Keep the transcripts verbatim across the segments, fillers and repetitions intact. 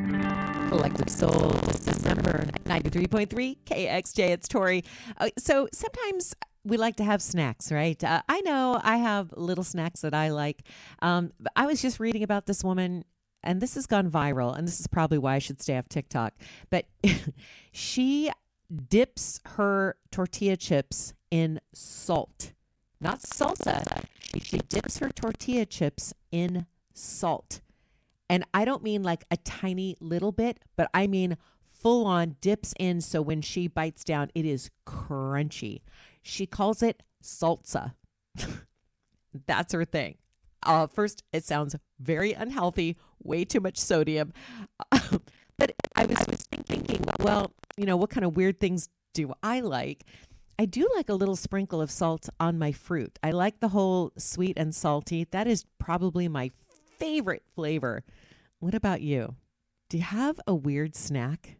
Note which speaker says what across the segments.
Speaker 1: Collective Soul, December ninety-three point three K X J. It's Tori. Uh, so sometimes we like to have snacks, right? Uh, I know I have little snacks that I like. Um, but I was just reading about this woman, and this has gone viral, and this is probably why I should stay off TikTok. But she dips her tortilla chips in salt, not salsa. She dips her tortilla chips in salt. And I don't mean like a tiny little bit, but I mean full on dips in. So when she bites down, it is crunchy. She calls it salsa. That's her thing. Uh, first, it sounds very unhealthy, way too much sodium. But I was, I was thinking, well, you know, what kind of weird things do I like? I do like a little sprinkle of salt on my fruit. I like the whole sweet and salty. That is probably my favorite flavor. What about you? Do you have a weird snack?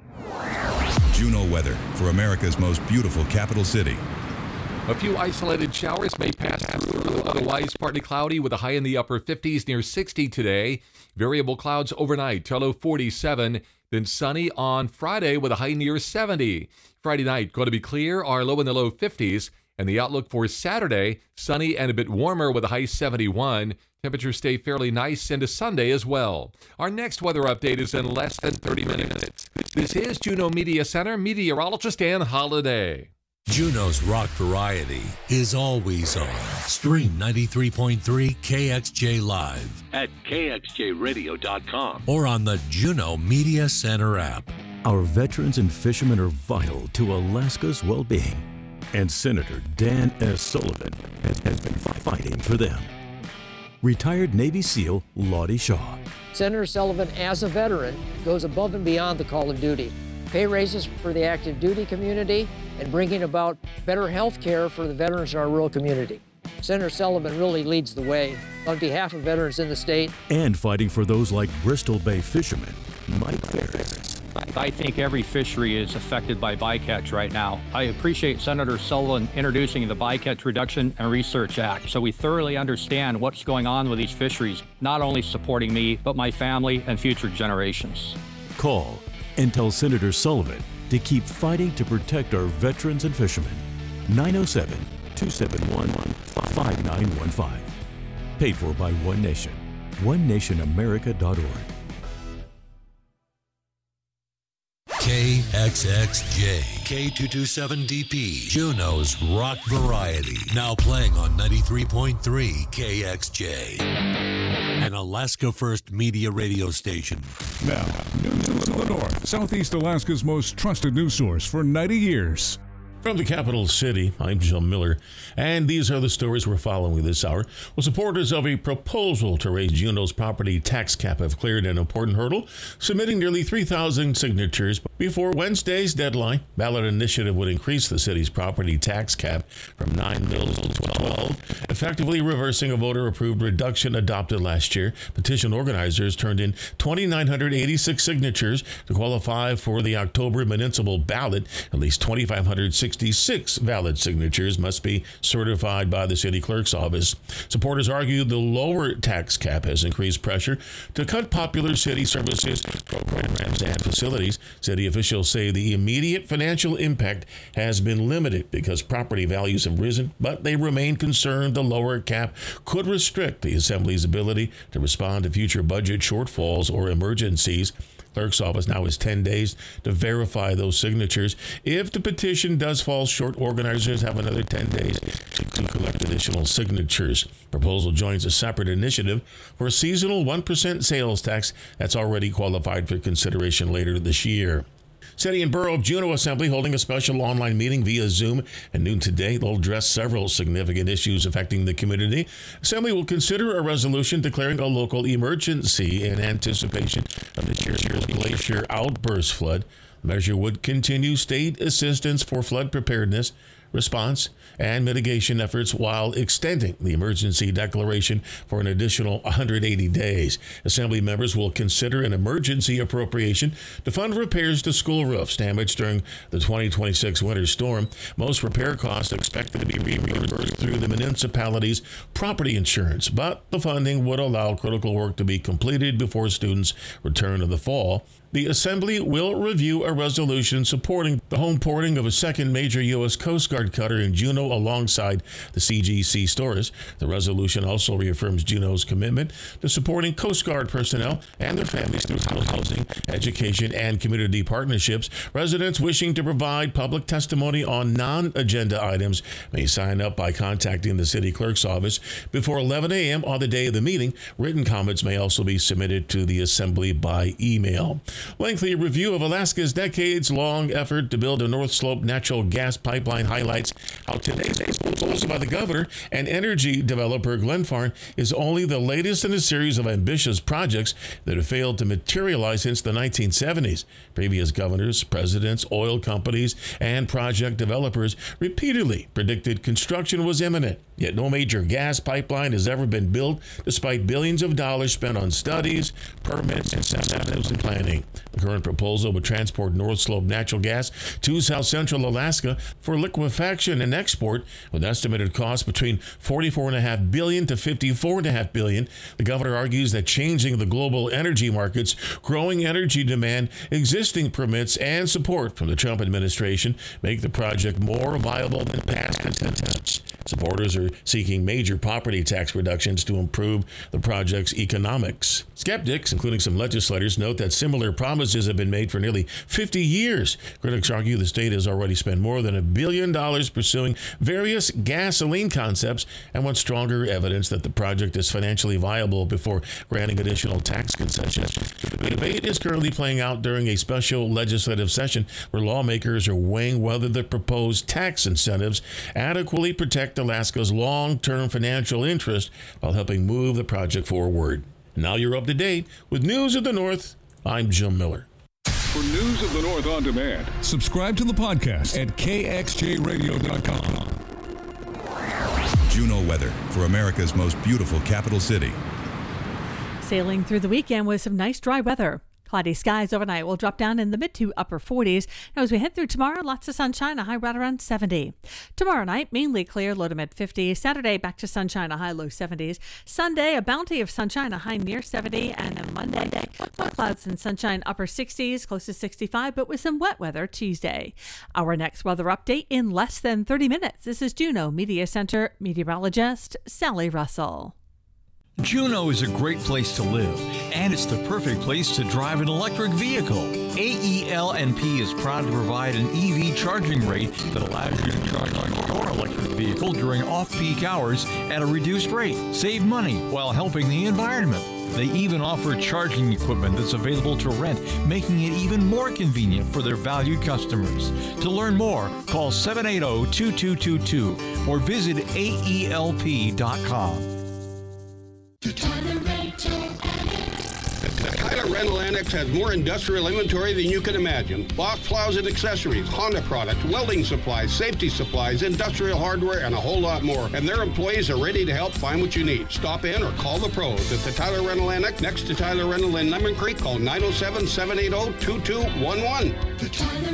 Speaker 2: Juno weather for America's most beautiful capital city.
Speaker 3: A few isolated showers may pass through, otherwise partly cloudy with a high in the upper fifties near sixty today. Variable clouds overnight till low forty-seven. Then sunny on Friday with a high near seventy. Friday night going to be clear, our low in the low fifties. And the outlook for Saturday, sunny and a bit warmer with a high seventy-one. Temperatures stay fairly nice into Sunday as well. Our next weather update is in less than thirty minutes. This is Juno Media Center meteorologist Ann Holiday.
Speaker 4: Juno's rock variety is always on. Stream ninety-three point three K X J Live
Speaker 5: at K X J radio dot com
Speaker 4: or on the Juno Media Center app.
Speaker 6: Our veterans and fishermen are vital to Alaska's well-being, and Senator Dan S. Sullivan has, has been fighting for them. Retired Navy SEAL Lottie Shaw.
Speaker 7: Senator Sullivan, as a veteran, goes above and beyond the call of duty. Pay raises for the active duty community and bringing about better health care for the veterans in our rural community. Senator Sullivan really leads the way on behalf of veterans in the state.
Speaker 6: And fighting for those like Bristol Bay fisherman Mike Ferris.
Speaker 8: I think every fishery is affected by bycatch right now. I appreciate Senator Sullivan introducing the Bycatch Reduction and Research Act so we thoroughly understand what's going on with these fisheries, not only supporting me, but my family and future generations.
Speaker 6: Call and tell Senator Sullivan to keep fighting to protect our veterans and fishermen. nine oh seven, two seven one, five nine one five. Paid for by One Nation. one nation america dot org.
Speaker 4: K X X J, K two twenty-seven D P, Juno's rock variety. Now playing on ninety-three point three K X J. An Alaska First Media radio station.
Speaker 9: Now, news in the North, Southeast Alaska's most trusted news source for ninety years.
Speaker 10: From the capital city, I'm Joe Miller, and these are the stories we're following this hour. Well, supporters of a proposal to raise Juneau's property tax cap have cleared an important hurdle, submitting nearly three thousand signatures before Wednesday's deadline. Ballot initiative would increase the city's property tax cap from nine mils to twelve, effectively reversing a voter-approved reduction adopted last year. Petition organizers turned in two thousand nine hundred eighty-six signatures to qualify for the October municipal ballot. At least two thousand five hundred sixty-six valid signatures must be certified by the city clerk's office. Supporters argue the lower tax cap has increased pressure to cut popular city services, programs, and facilities. City officials say the immediate financial impact has been limited because property values have risen, but they remain concerned the lower cap could restrict the Assembly's ability to respond to future budget shortfalls or emergencies. Clerk's office now has ten days to verify those signatures. If the petition does fall short, organizers have another ten days to collect additional signatures. Proposal joins a separate initiative for a seasonal one percent sales tax that's already qualified for consideration later this year. City and Borough of Juneau Assembly holding a special online meeting via Zoom at noon today. They'll address several significant issues affecting the community. Assembly will consider a resolution declaring a local emergency in anticipation of this year's glacier outburst flood. The measure would continue state assistance for flood preparedness, response, and mitigation efforts while extending the emergency declaration for an additional one hundred eighty days. Assembly members will consider an emergency appropriation to fund repairs to school roofs damaged during the twenty twenty-six winter storm. Most repair costs expected to be reimbursed through the municipality's property insurance, but the funding would allow critical work to be completed before students return in the fall. The Assembly will review a resolution supporting the home porting of a second major U S Coast Guard cutter in Juneau alongside the C G C stores. The resolution also reaffirms Juneau's commitment to supporting Coast Guard personnel and their families through housing, education, and community partnerships. Residents wishing to provide public testimony on non-agenda items may sign up by contacting the city clerk's office before eleven a.m. on the day of the meeting. Written comments may also be submitted to the Assembly by email. Lengthy review of Alaska's decades-long effort to build a North Slope natural gas pipeline highlights how today's proposal by the governor and energy developer Glenfarne is only the latest in a series of ambitious projects that have failed to materialize since the nineteen seventies. Previous governors, presidents, oil companies, and project developers repeatedly predicted construction was imminent. Yet no major gas pipeline has ever been built, despite billions of dollars spent on studies, permits, incentives, and planning. The current proposal would transport North Slope natural gas to South Central Alaska for liquefaction and export, with estimated costs between forty-four point five billion dollars to fifty-four point five billion dollars. The governor argues that changing the global energy markets, growing energy demand, existing permits, and support from the Trump administration make the project more viable than past attempts. Supporters are seeking major property tax reductions to improve the project's economics. Skeptics, including some legislators, note that similar promises have been made for nearly fifty years. Critics argue the state has already spent more than a billion dollars pursuing various gasoline concepts and want stronger evidence that the project is financially viable before granting additional tax concessions. The debate is currently playing out during a special legislative session where lawmakers are weighing whether the proposed tax incentives adequately protect Alaska's long-term financial interest while helping move the project forward. Now you're up to date with News of the North. I'm Jim Miller.
Speaker 9: For News of the North on demand, subscribe to the podcast at K X J radio dot com.
Speaker 2: Juneau weather for America's most beautiful capital city.
Speaker 11: Sailing through the weekend with some nice dry weather. Cloudy skies overnight will drop down in the mid to upper forties. Now as we head through tomorrow, lots of sunshine, a high right around seventy. Tomorrow night, mainly clear, low to mid fifties. Saturday, back to sunshine, a high low seventies. Sunday, a bounty of sunshine, a high near seventy. And then Monday, more clouds and sunshine, upper sixties, close to sixty-five, but with some wet weather Tuesday. Our next weather update in less than thirty minutes. This is Juneau Media Center meteorologist Sally Russell.
Speaker 12: Juneau is a great place to live, and it's the perfect place to drive an electric vehicle. A E L N P is proud to provide an E V charging rate that allows you to charge your electric vehicle during off-peak hours at a reduced rate. Save money while helping the environment. They even offer charging equipment that's available to rent, making it even more convenient for their valued customers. To learn more, call seven eight zero, two two two two or visit A E L P dot com.
Speaker 13: The Tyler Rental Annex has more industrial inventory than you can imagine. Boss plows and accessories, Honda products, welding supplies, safety supplies, industrial hardware, and a whole lot more. And their employees are ready to help find what you need. Stop in or call the pros at the Tyler Rental Annex next to Tyler Rental in Lemon Creek. Call nine oh seven, seven eight zero, two two one one. The Tyler